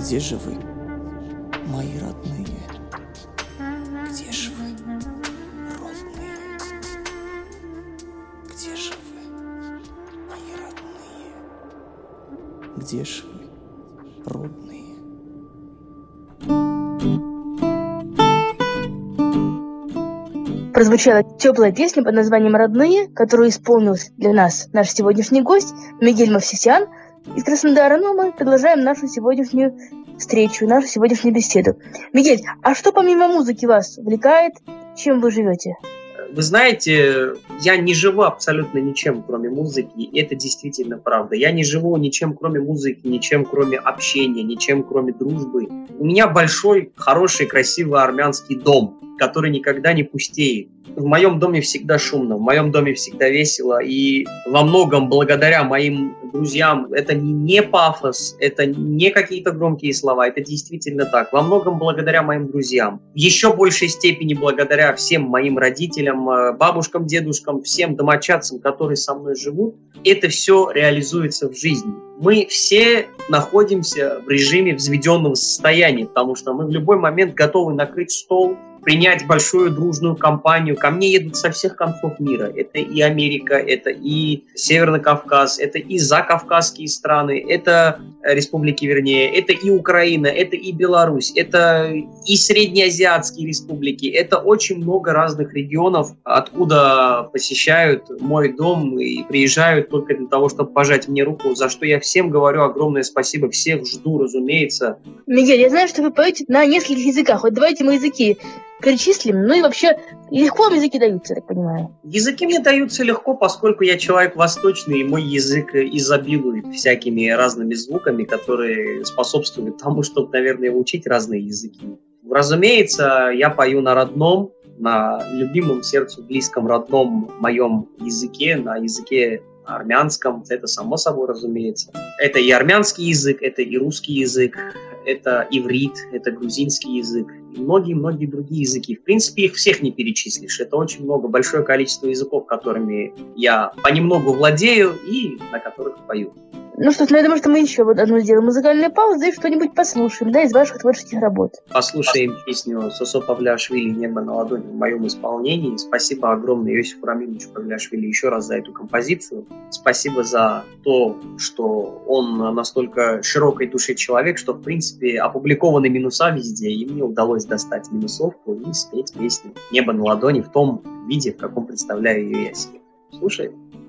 Где же вы, мои родные? Где же вы, родные? Где же вы, мои родные? Где же вы, родные? Прозвучала теплая песня под названием «Родные», которую исполнил для нас наш сегодняшний гость Мигель Мовсисян из Краснодара. Ну, мы продолжаем нашу сегодняшнюю встречу, нашу сегодняшнюю беседу. Мигель, а что помимо музыки вас увлекает? Чем вы живете? Вы знаете, я не живу абсолютно ничем, кроме музыки. Это действительно правда. Я не живу ничем, кроме музыки, ничем, кроме общения, ничем, кроме дружбы. У меня большой, хороший, красивый армянский дом, который никогда не пустеет. В моем доме всегда шумно, в моем доме всегда весело. И во многом благодаря моим друзьям это не пафос, это не какие-то громкие слова, это действительно так. Во многом благодаря моим друзьям. В еще большей степени благодаря всем моим родителям, бабушкам, дедушкам, всем домочадцам, которые со мной живут. Это все реализуется в жизни. Мы все находимся в режиме взведенного состояния, потому что мы в любой момент готовы накрыть стол, принять большую дружную компанию. Ко мне едут со всех концов мира. Это и Америка, это и Северный Кавказ, это и закавказские страны, это республики, вернее, это и Украина, это и Беларусь, это и среднеазиатские республики. Это очень много разных регионов, откуда посещают мой дом и приезжают только для того, чтобы пожать мне руку, за что я всем говорю огромное спасибо. Всех жду, разумеется. Мигель, я знаю, что вы поете на нескольких языках. Вот давайте мы языки перечислим. Ну и вообще, легко вам языки даются, я так понимаю? Языки мне даются легко, поскольку я человек восточный, и мой язык изобилует всякими разными звуками, которые способствуют тому, чтобы, наверное, учить разные языки. Разумеется, я пою на родном, на любимом сердцу близком родном моем языке, на языке армянском, это само собой разумеется. Это и армянский язык, это и русский язык, это иврит, это грузинский язык и многие-многие другие языки. В принципе, их всех не перечислишь. Это очень много, большое количество языков, которыми я понемногу владею и на которых пою. Ну что ж, я думаю, что мы еще вот одну сделаем музыкальную паузу и что-нибудь послушаем, да, из ваших творческих работ. Послушаем песню Сосо Павлиашвили «Небо на ладони» в моем исполнении. Спасибо огромное Иосифу Рамилевичу Павлиашвили еще раз за эту композицию. Спасибо за то, что он настолько широкой души человек, что, в принципе, опубликованы минуса везде, и мне удалось достать минусовку и спеть песню «Небо на ладони» в том виде, в каком представляю ее я себе. Слушай.